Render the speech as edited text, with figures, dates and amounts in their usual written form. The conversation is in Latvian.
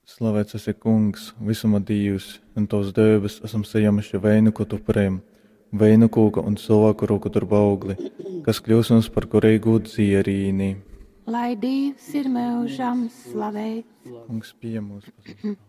Slavēts esi Kungs, visuma Dievs, un tavs debes esam saņēmuši vainagu tu prem, vainagu un cilvēku roku darba augli, kas kļūs mums par kurīgu dzierīni. Lai Dievs ir mūžam slavēts. Kungs pie mūsu.